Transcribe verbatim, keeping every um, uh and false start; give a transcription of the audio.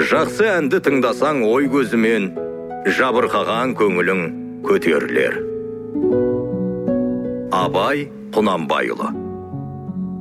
Жақсы әнді тыңдасаң ой көзімен, жабырқаған көңілің көтерілер. Абай Құнанбайұлы.